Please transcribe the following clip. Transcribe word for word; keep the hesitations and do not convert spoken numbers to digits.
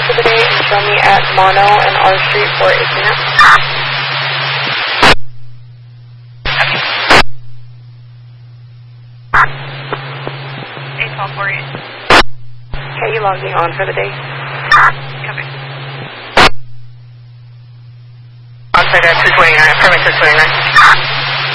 for the day and show me at Mono and R Street for eighteen minutes. eight twelve forty-eight. Okay, you logged me on for the day. Copy. On site at two twenty-nine, permit two twenty-nine.